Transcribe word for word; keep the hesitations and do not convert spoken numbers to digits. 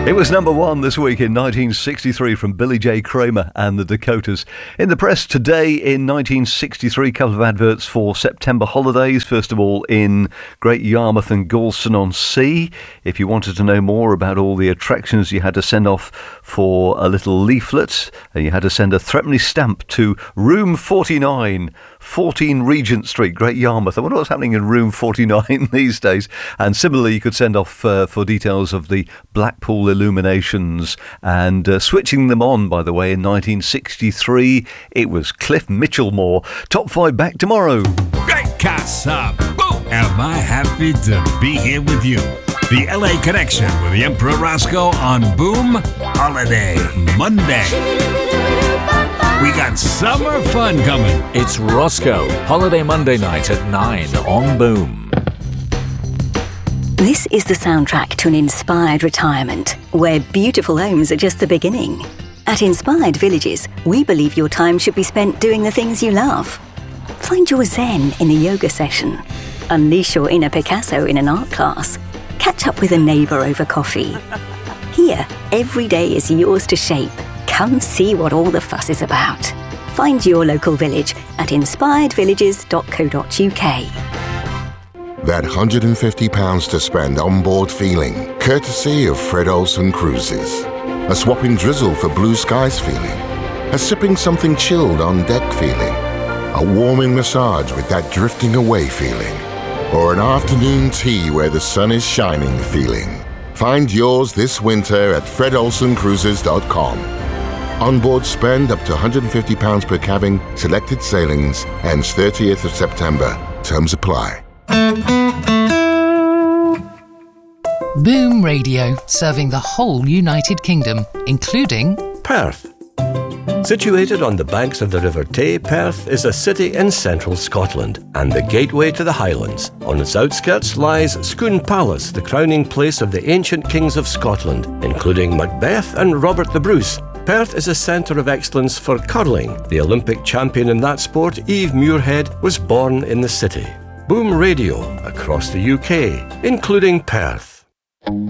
It was number one this week in nineteen sixty-three from Billy J. Kramer and the Dakotas. In the press today in nineteen sixty-three, a couple of adverts for September holidays. First of all, in Great Yarmouth and Galston-on-Sea. If you wanted to know more about all the attractions, you had to send off for a little leaflet, and you had to send a threepenny stamp to room forty-nine, fourteen Regent Street, Great Yarmouth. I wonder what's happening in room forty-nine these days. And similarly, you could send off uh, for details of the Blackpool illuminations, and uh, switching them on, by the way, in nineteen sixty-three, it was Cliff Mitchellmore. Top five back tomorrow. Great Casa! Boom! Am I happy to be here with you? The L A Connection with the Emperor Roscoe on Boom Holiday Monday. We got summer fun coming. It's Roscoe, Holiday Monday night at nine on Boom. This is the soundtrack to an inspired retirement, where beautiful homes are just the beginning. At Inspired Villages, we believe your time should be spent doing the things you love. Find your zen in a yoga session. Unleash your inner Picasso in an art class. Catch up with a neighbour over coffee. Here, every day is yours to shape. Come see what all the fuss is about. Find your local village at inspired villages dot co dot uk. That one hundred fifty pounds to spend on board feeling, courtesy of Fred Olsen Cruises. A swapping drizzle for blue skies feeling. A sipping something chilled on deck feeling. A warming massage with that drifting away feeling. Or an afternoon tea where the sun is shining feeling. Find yours this winter at fred olsen cruises dot com. Onboard spend up to one hundred fifty pounds per cabin, selected sailings, ends thirtieth of September. Terms apply. Boom Radio, serving the whole United Kingdom, including Perth. Situated on the banks of the River Tay, Perth is a city in central Scotland and the gateway to the Highlands. On its outskirts lies Scone Palace, the crowning place of the ancient kings of Scotland, including Macbeth and Robert the Bruce. Perth is a centre of excellence for curling. The Olympic champion in that sport, Eve Muirhead, was born in the city. Boom Radio across the U K, including Perth.